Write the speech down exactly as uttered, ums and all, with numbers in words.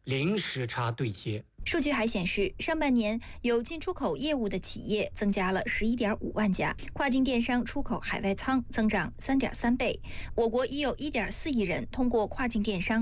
零时差对接。 数据还显示，上半年有进出口业务的企业增加了十一点五万家，跨境电商出口海外仓增长三点三倍。我国已有一点四亿人通过跨境电商